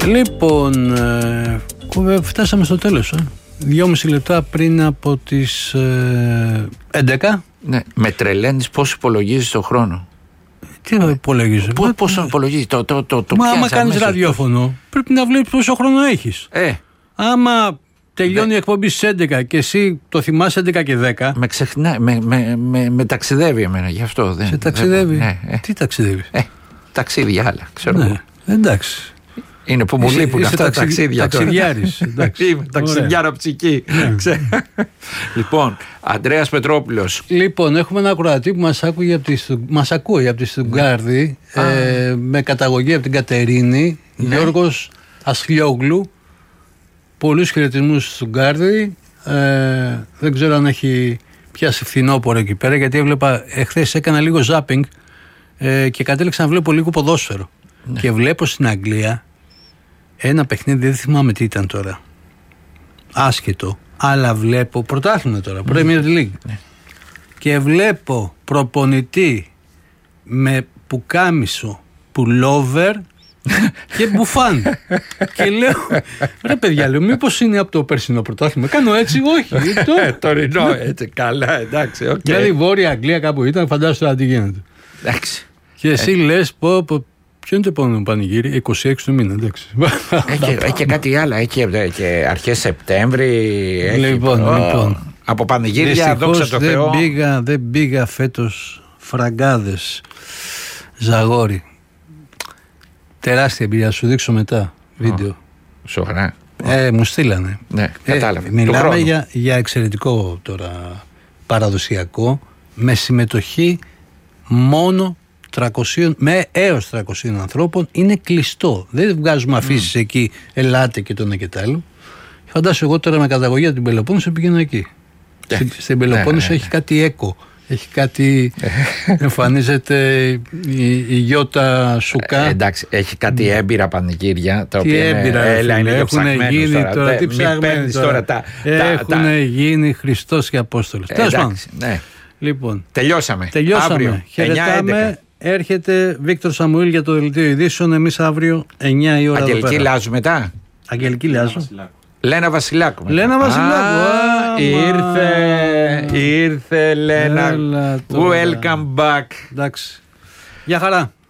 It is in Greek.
Λοιπόν, φτάσαμε στο τέλος. 2,5 λεπτά πριν από τις 11. Ναι, με τρελαίνεις πώς υπολογίζεις το χρόνο. Τι υπολογίζω. Πώς υπολογίζεις το Μα άμα κάνεις ραδιόφωνο, πρέπει να βλέπεις πόσο χρόνο έχεις. Άμα τελειώνει η εκπομπή στις 11 και εσύ το θυμάσαι 11 και 10. Με ξεχνάει, με ταξιδεύει εμένα, γι' αυτό δεν. Σε ταξιδεύει. Τι ταξιδεύει. Ταξίδια άλλα, ξέρω. Ναι, εντάξει. Είναι που μου λείπουν αυτά τα ταξίδια. Ταξιδιάρης. Είμαι ταξιδιάρα ψυχή. Λοιπόν, Ανδρέας Πετρόπουλος. Λοιπόν, έχουμε ένα ακροατή που μας ακούει από τη Στουτγκάρδη, με καταγωγή από την Κατερίνη, Γιώργος Ασχλιόγλου. Πολλούς χαιρετισμούς στη Στουτγκάρδη. Δεν ξέρω αν έχει πιάσει φθινόπωρο εκεί πέρα, γιατί έβλεπα εχθές, έκανα λίγο ζάπινγκ και κατέληξα να βλέπω λίγο ποδόσφαιρο. Ναι. Και βλέπω στην Αγγλία ένα παιχνίδι, δεν θυμάμαι τι ήταν τώρα, άσχετο, αλλά βλέπω πρωτάθλημα τώρα, Premier League. Ναι. Και βλέπω προπονητή με πουκάμισο, πουλόβερ και μπουφάν. Και λέω, ρε παιδιά, λέω, μήπως είναι από το περσινό πρωτάθλημα. Κάνω έτσι, όχι. Τωρινό, έτσι, καλά, εντάξει. Okay. Δηλαδή Βόρεια Αγγλία κάπου ήταν, φαντάζομαι τώρα τι γίνεται. Εντάξει. Και εσύ λες, ποιο είναι το επόμενο πανηγύρι, 26 του μήνα, εντάξει. Έχει και κάτι άλλο, έχει και αρχές Σεπτέμβρη. Λοιπόν. Από πανηγύρια, δόξα τω Θεώ. Δεν πήγα φέτος φραγκάδες, Ζαγόρι. Τεράστια εμπειρία, σου δείξω μετά βίντεο. Σοβαρά. Μου στείλανε. Ναι, κατάλαβα. Μιλάμε για εξαιρετικό τώρα παραδοσιακό, με συμμετοχή μόνο 300 με έως 300 ανθρώπων. Είναι κλειστό. Δεν βγάζουμε αφήσεις εκεί, ελάτε και το ένα και το άλλο. Φαντάσου, εγώ τώρα με καταγωγή από την Πελοπόννησο πηγαίνω εκεί. Στην Πελοπόννησο έχει κάτι έκο. Έχει κάτι. Εμφανίζεται η Γιώτα Σουκά. Εντάξει, έχει κάτι έμπειρα πανηγύρια. Τα τι έμπειρα έχουν γίνει τώρα. Τι ψάχνει τώρα. Έχουν γίνει Χριστός και Απόστολος. Τέλος πάντων. Λοιπόν, τελειώσαμε. Χαιρετάμε. Έρχεται Βίκτορ Σαμουήλ για το δελτίο ειδήσεων. Εμείς αύριο 9 η ώρα. Αγγελική Λάζου μετά. Αγγελική Λάζου. Λένα Βασιλάκου. Λένα Βασιλάκου. Ήρθε Λένα. Welcome back. Εντάξει. Γεια χαρά.